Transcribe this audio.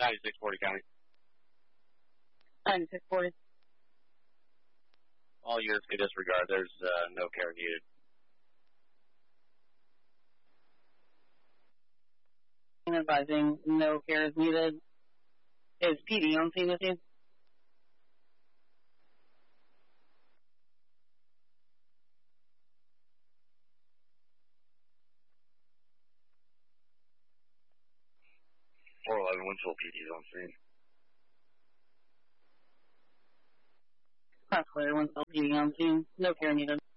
9640 County. 9640. All units can disregard. There's no care needed. I'm advising no care is needed. Is PD on scene with you? Winslow PD's on scene. Class clear, Winslow PD on scene. No care needed.